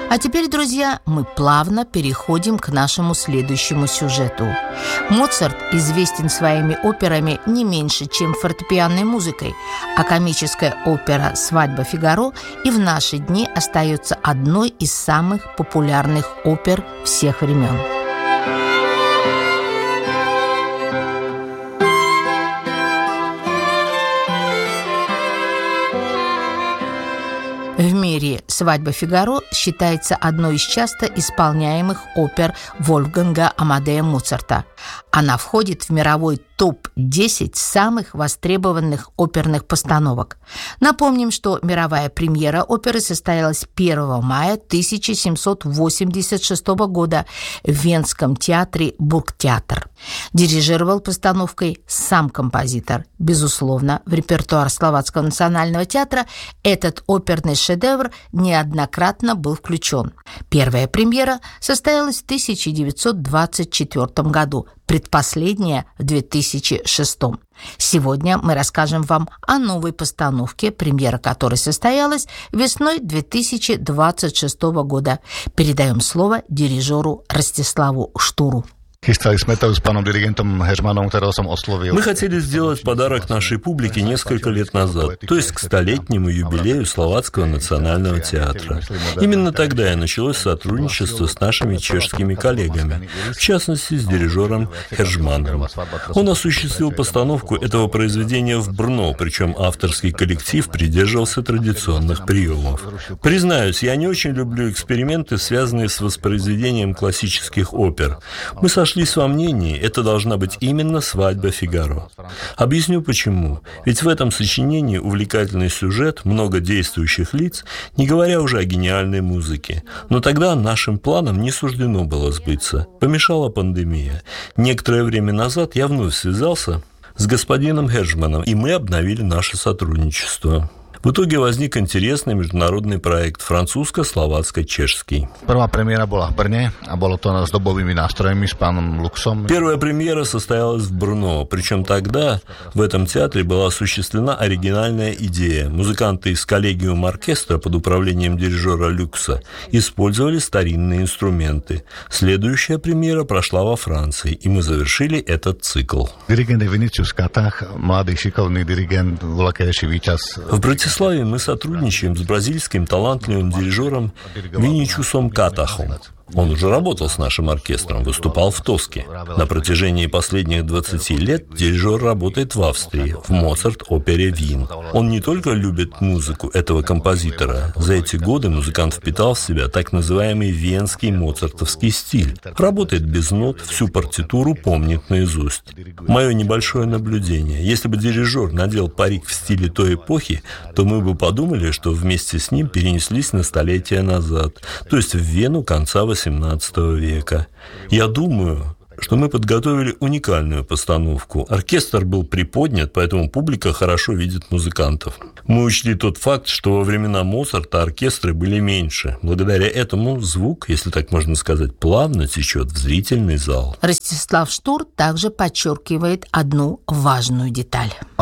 А теперь, друзья, мы плавно переходим к нашему следующему сюжету. Моцарт известен своими операми не меньше, чем фортепианной музыкой, а комическая опера «Свадьба Фигаро» и в наши дни остается одной из самых популярных опер всех времен. В мире «Свадьба Фигаро» считается одной из часто исполняемых опер Вольфганга Амадея Моцарта. Она входит в мировой топ-10 самых востребованных оперных постановок. Напомним, что мировая премьера оперы состоялась 1 мая 1786 года в Венском театре Бургтеатр. Дирижировал постановкой сам композитор. Безусловно, в репертуар Словацкого национального театра этот оперный шедевр неоднократно был включен. Первая премьера состоялась в 1924 году, предпоследняя в 2006. Сегодня мы расскажем вам о новой постановке, премьера которой состоялась весной 2026 года. Передаем слово дирижеру Ростиславу Штуру. Мы хотели сделать подарок нашей публике несколько лет назад, то есть к столетнему юбилею Словацкого национального театра. Именно тогда и началось сотрудничество с нашими чешскими коллегами, в частности, с дирижером Хержманом. Он осуществил постановку этого произведения в Брно, причем авторский коллектив придерживался традиционных приемов. Признаюсь, я не очень люблю эксперименты, связанные с воспроизведением классических опер. Мы сошлись во мнении, это должна быть именно «Свадьба Фигаро». Объясню почему. Ведь в этом сочинении увлекательный сюжет, много действующих лиц, не говоря уже о гениальной музыке. Но тогда нашим планам не суждено было сбыться. Помешала пандемия. Некоторое время назад я вновь связался с господином Хержманом, и мы обновили наше сотрудничество. В итоге возник интересный международный проект французско-словацко-чешский. Первая премьера была в Брне, а было то с дубовыми настроями с паном Луксом. Первая премьера состоялась в Брно, причем тогда в этом театре была осуществлена оригинальная идея. Музыканты из коллегиума оркестра под управлением дирижера Люкса использовали старинные инструменты. Следующая премьера прошла во Франции, и мы завершили этот цикл. Диригент Винicius Катах, молодой шиковный диригент, волокающий Вичас. В Братиславе мы сотрудничаем с бразильским талантливым дирижером Виничусом Катахом. Он уже работал с нашим оркестром, выступал в Тоске. На протяжении последних 20 лет дирижер работает в Австрии, в Моцарт-опере Вин. Он не только любит музыку этого композитора. За эти годы музыкант впитал в себя так называемый венский моцартовский стиль. Работает без нот, всю партитуру помнит наизусть. Мое небольшое наблюдение. Если бы дирижер надел парик в стиле той эпохи, то мы бы подумали, что вместе с ним перенеслись на столетия назад, то есть в Вену конца XVIII века. Я думаю, что мы подготовили уникальную постановку. Оркестр был приподнят, поэтому публика хорошо видит музыкантов. Мы учли тот факт, что во времена Моцарта оркестры были меньше. Благодаря этому звук, если так можно сказать, плавно течет в зрительный зал. Ростислав Штур также подчеркивает одну важную деталь. Я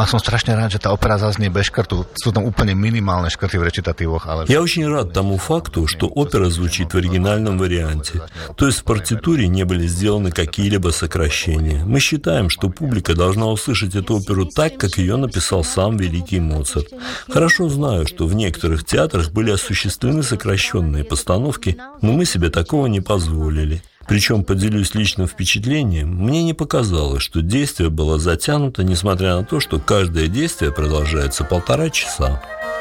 очень рад тому факту, что опера звучит в оригинальном варианте. То есть в партитуре не были сделаны какие-либо сокращения. Мы считаем, что публика должна услышать эту оперу так, как ее написал сам великий Моцарт. Хорошо знаю, что в некоторых театрах были осуществлены сокращенные постановки, но мы себе такого не позволили. Причем, поделюсь личным впечатлением, мне не показалось, что действие было затянуто, несмотря на то, что каждое действие продолжается 1,5 часа.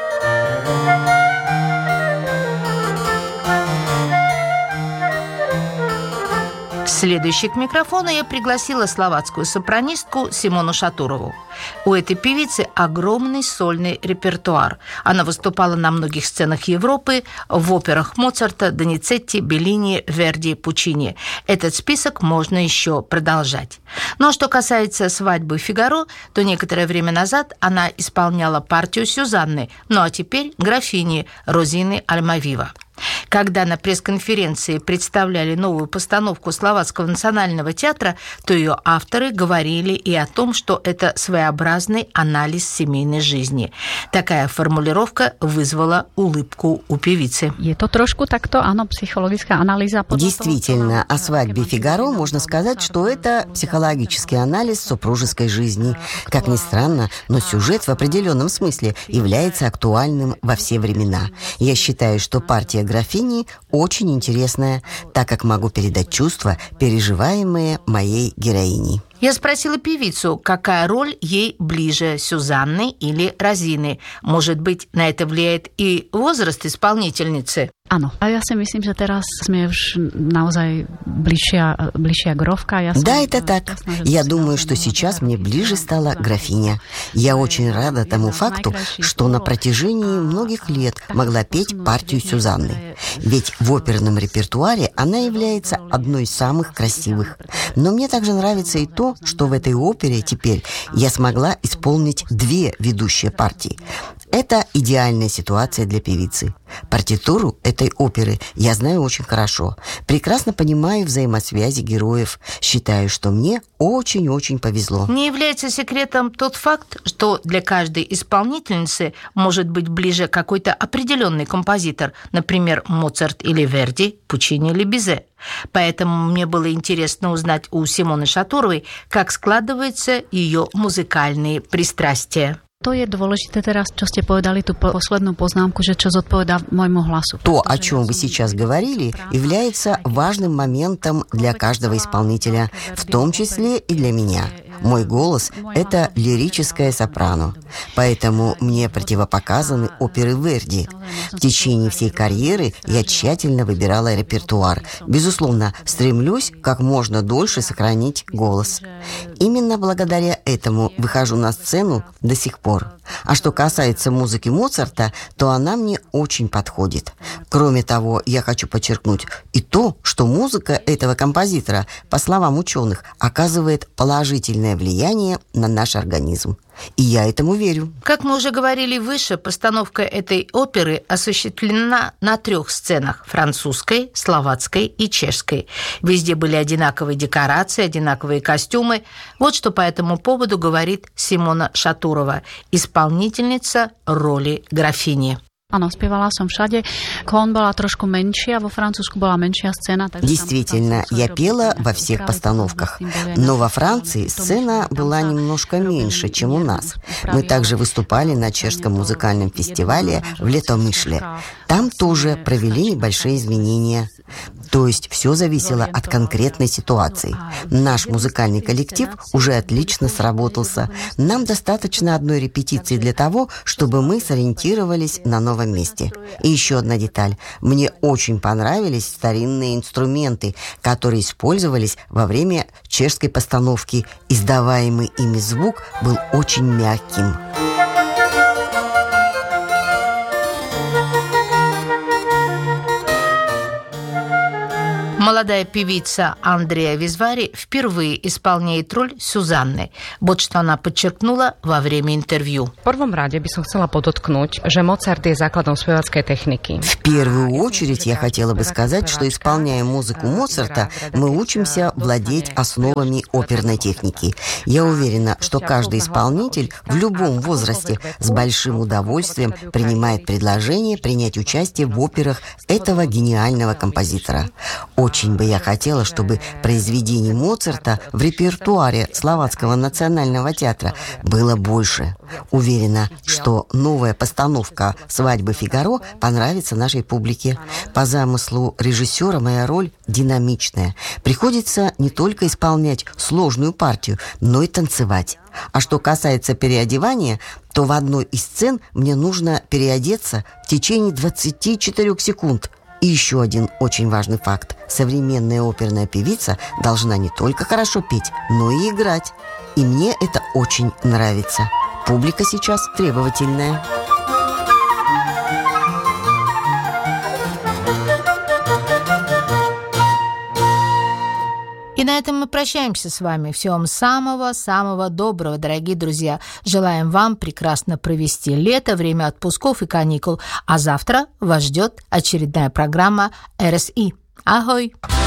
Следующей к микрофону я пригласила словацкую сопранистку Симону Шатурову. У этой певицы огромный сольный репертуар. Она выступала на многих сценах Европы, в операх Моцарта, Доницетти, Беллини, Верди, Пучини. Этот список можно еще продолжать. Но что касается «Свадьбы Фигаро», то некоторое время назад она исполняла партию Сюзанны, ну а теперь графини Розины Альмавива. Когда на пресс-конференции представляли новую постановку Словацкого национального театра, то ее авторы говорили и о том, что это своеобразный анализ семейной жизни. Такая формулировка вызвала улыбку у певицы. Действительно, о свадьбе Фигаро можно сказать, что это психологический анализ супружеской жизни. Как ни странно, но сюжет в определенном смысле является актуальным во все времена. Я считаю, что партия графини очень интересная, так как могу передать чувства, переживаемые моей героиней. Я спросила певицу, какая роль ей ближе, Сюзанны или Розины. Может быть, на это влияет и возраст исполнительницы? Áno. A ja si myslím, že teraz sme už naozaj bližšia Grovka. Да, это так. Я думаю, что сейчас мне ближе стала графиня. Я очень рада тому факту, что на протяжении многих лет могла петь партию Сюзанны. Ведь в оперном репертуаре она является одной из самых красивых. Но мне также нравится и то, что в этой опере теперь я смогла исполнить две ведущие партии. Это идеальная ситуация для певицы. Партитуру этой оперы я знаю очень хорошо. Прекрасно понимаю взаимосвязи героев. Считаю, что мне очень-очень повезло. Не является секретом тот факт, что для каждой исполнительницы может быть ближе какой-то определенный композитор, например, Моцарт или Верди, Пучини или Бизе. Поэтому мне было интересно узнать у Симоны Шатуровой, как складываются ее музыкальные пристрастия. To je dôležité teraz, čo ste povedali, tú poslednú poznámku, že čo zodpovedá môjmu hlasu. То, о чем вы сейчас говорили, является важным моментом для каждого исполнителя, в том числе и для меня. Мой голос – это лирическое сопрано, поэтому мне противопоказаны оперы Верди. В течение всей карьеры я тщательно выбирала репертуар. Безусловно, стремлюсь как можно дольше сохранить голос. Именно благодаря этому выхожу на сцену до сих пор. А что касается музыки Моцарта, то она мне очень подходит. Кроме того, я хочу подчеркнуть и то, что музыка этого композитора, по словам ученых, оказывает положительное влияние на наш организм. И я этому верю. Как мы уже говорили выше, постановка этой оперы осуществлена на 3 сценах – французской, словацкой и чешской. Везде были одинаковые декорации, одинаковые костюмы. Вот что по этому поводу говорит Симона Шатурова, исполнительница роли графини. Áno, spievala som všade. Kón bola trošku menšia, vo Francúzsku bola menšia scéna. Действительно, я пела во всех постановках. Но во Франции сцена была немножко меньше, чем у нас. Мы также выступали на чешском музыкальном фестивале в Летомышле. Там тоже провели небольшие изменения. То есть все зависело от конкретной ситуации. Наш музыкальный коллектив уже отлично сработался. Нам достаточно одной репетиции для того, чтобы мы сориентировались на новом месте. И еще одна деталь. Мне очень понравились старинные инструменты, которые использовались во время чешской постановки. Издаваемый ими звук был очень мягким. Молодая певица Андреа Визвари впервые исполняет роль Сюзанны. Вот что она подчеркнула во время интервью. В prvom rade by som chcela podotknúť, že Mozart je základom speváckej techniky. В первую очередь я хотела бы сказать, что, исполняя музыку Моцарта, мы учимся владеть основами оперной техники. Я уверена, что каждый исполнитель в любом возрасте с большим удовольствием принимает предложение принять участие в операх этого гениального композитора. Очень бы я хотела, чтобы произведений Моцарта в репертуаре Словацкого национального театра было больше. Уверена, что новая постановка «Свадьбы Фигаро» понравится нашей публике. По замыслу режиссера моя роль динамичная. Приходится не только исполнять сложную партию, но и танцевать. А что касается переодевания, то в одной из сцен мне нужно переодеться в течение 24 секунд. И еще один очень важный факт. Современная оперная певица должна не только хорошо петь, но и играть. И мне это очень нравится. Публика сейчас требовательная. И на этом мы прощаемся с вами. Всего вам самого-самого доброго, дорогие друзья. Желаем вам прекрасно провести лето, время отпусков и каникул. А завтра вас ждет очередная программа РСИ. Ahoj!